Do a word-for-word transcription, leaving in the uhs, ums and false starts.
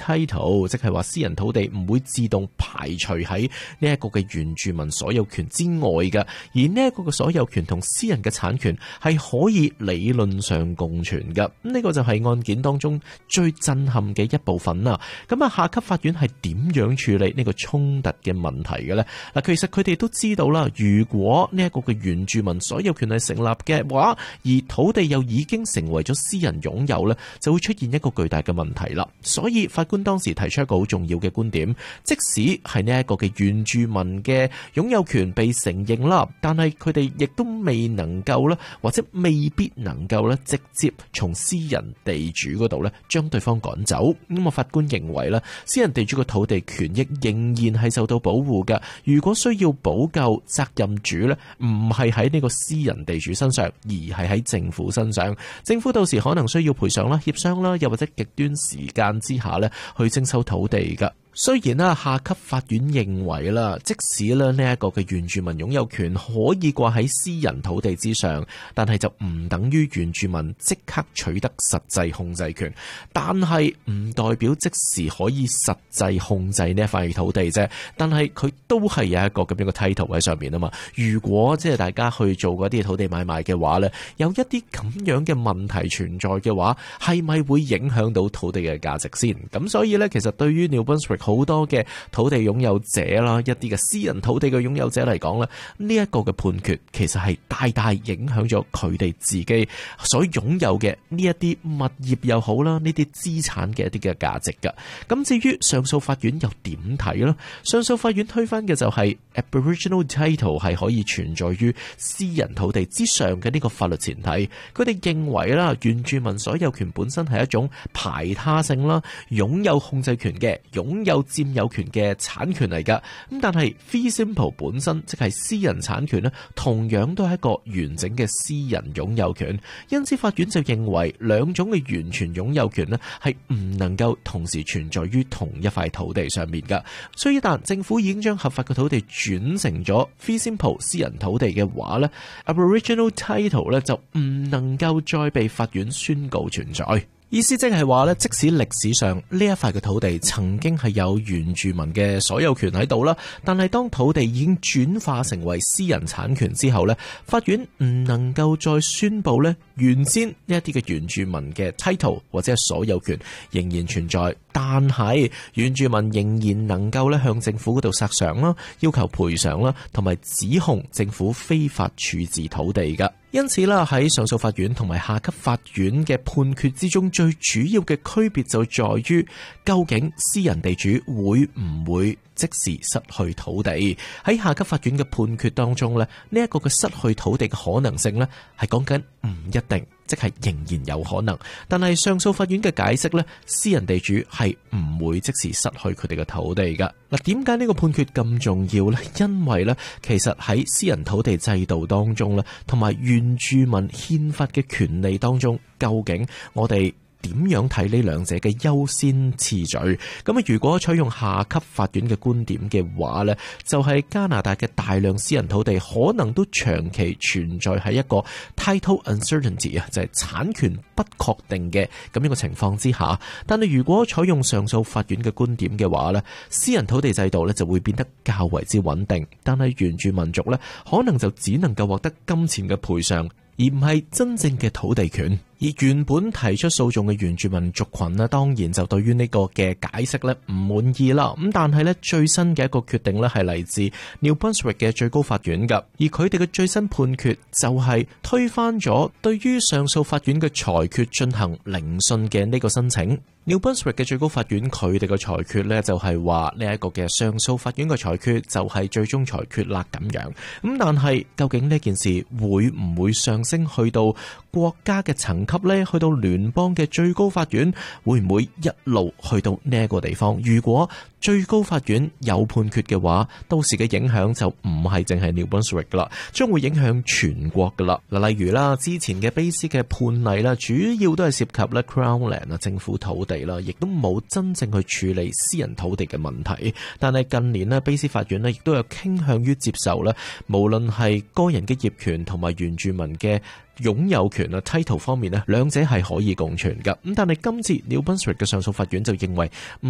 Title， 即係話私人土地唔會自動排除喺呢一個嘅原住民所有權之外嘅，而呢一個嘅所有權同私人嘅產權係可以理論上共存嘅。咁呢個就係案件當中最震撼嘅一部分啦。咁啊，下級法院係點樣處理呢個衝突嘅問題嘅呢？嗱，其實佢哋都知道啦，如果呢一個嘅原住民所有權係成立嘅話，而土地又已經成為咗私人擁有呢，就會出現一個巨大嘅問題啦。所以法官當時提出一個好重要嘅觀點，即使係呢一個嘅原住民嘅擁有權被承認啦，但係佢哋亦都未能夠啦，或者未必能夠咧直接從私人地主嗰度咧將對方趕走。咁啊，法官認為咧，私人地主嘅土地權益仍然係受到保護嘅。如果需要補救，責任主咧唔係喺呢個私人地主身上，而係喺政府身上。政府到時可能需要賠償啦、協商啦，又或者極端時間之下咧去徵收土地㗎。雖然啦，下級法院認為啦，即使咧呢一個嘅原住民擁有權可以掛喺私人土地之上，但係就唔等於原住民即刻取得實際控制權，但係唔代表即時可以實際控制呢一塊土地啫。但係佢都係有一個咁樣嘅 title 喺上面啊嘛。如果即係大家去做嗰啲土地買賣嘅話咧，有一啲咁樣嘅問題存在嘅話，係咪會影響到土地嘅價值先？咁所以咧，其實對於 New Brunswick好多嘅土地擁有者啦，一啲嘅私人土地嘅擁有者嚟講咧，呢一個嘅判決其實係大大影響咗佢哋自己所擁有嘅呢一啲物業又好啦，呢啲資產嘅一啲嘅價值噶。咁至於上訴法院又點睇呢？上訴法院推翻嘅就係 Aboriginal Title 係可以存在於私人土地之上嘅呢個法律前提。佢哋認為啦，原住民所有權本身係一種排他性啦，擁有控制權嘅，擁有佔有權嘅產權嚟噶。咁但係 fee simple 本身即係私人產權咧，同樣都係一個完整嘅私人擁有權。因此法院就認為兩種嘅完全擁有權咧係唔能夠同時存在於同一塊土地上面噶。所以一旦政府已經將合法嘅土地轉成咗 fee simple 私人土地嘅話咧， Aboriginal Title 咧就唔能夠再被法院宣告存在。意思即係話咧，即使歷史上呢一塊嘅土地曾經係有原住民嘅所有權喺度啦，但係當土地已經轉化成為私人產權之後咧，法院唔能夠再宣布咧原先呢一啲嘅原住民嘅 title 或者係所有權仍然存在，但係原住民仍然能夠咧向政府嗰度索償啦，要求賠償啦，同埋指控政府非法處置土地噶。因此啦，喺上訴法院同埋下級法院嘅判決之中，最主要嘅區別就在於究竟私人地主會唔會即時失去土地。喺下級法院嘅判決當中咧，呢一個嘅失去土地嘅可能性咧係講緊唔一定，即係仍然有可能。但係上訴法院嘅解釋咧，私人地主係唔會即時失去佢哋嘅土地噶。嗱，點解呢個判決咁重要呢？因為咧，其實喺私人土地制度當中咧，同埋原住民憲法嘅權利當中，究竟我哋點樣睇呢兩者嘅優先次序？咁啊，如果採用下級法院嘅觀點嘅話呢，就係、是、加拿大嘅大量私人土地可能都長期存在喺一個 title uncertainty 啊，就係產權不確定嘅咁樣嘅情況之下。但係如果採用上訴法院嘅觀點嘅話呢，私人土地制度呢就會變得較為之穩定，但係原住民族呢可能就只能夠獲得金錢嘅賠償，而唔係真正嘅土地權。而原本提出訴訟嘅原住民族群呢，當然就對於呢個嘅解釋呢唔滿意啦。咁但係呢，最新嘅一個決定呢係嚟自 New Brunswick 嘅最高法院㗎，而佢哋嘅最新判決就係推翻咗對於上訴法院嘅裁決進行聆訊嘅呢個申請。New Brunswick 嘅最高法院佢哋嘅裁決呢，就係話呢一個嘅上訴法院嘅裁決就係最終裁決啦咁樣。咁但係究竟呢件事會唔會上升去到國家嘅層級呢？去到聯邦嘅最高法院會唔會一路去到呢一個地方？如果最高法院有判決嘅話，到時嘅影響就唔係淨係 New Brunswick 噶啦，將會影響全國噶啦。嗱，例如啦，之前嘅卑斯嘅判例啦，主要都係涉及咧 Crown Land 啊，政府土地啦，亦都冇真正去處理私人土地嘅問題。但係近年咧，卑斯法院咧亦都有傾向於接受咧，無論係個人嘅業權同埋原住民嘅擁有權啊 title 方面咧，兩者係可以共存噶。咁但係今次 New Brunswick 嘅上訴法院就認為